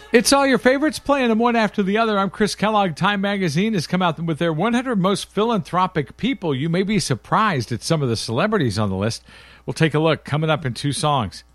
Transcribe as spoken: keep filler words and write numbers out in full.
It's all your favorites playing them one after the other. I'm Chris Kellogg. Time Magazine has come out with their one hundred most philanthropic people. You may be surprised at some of the celebrities on the list. We'll take a look coming up in two songs.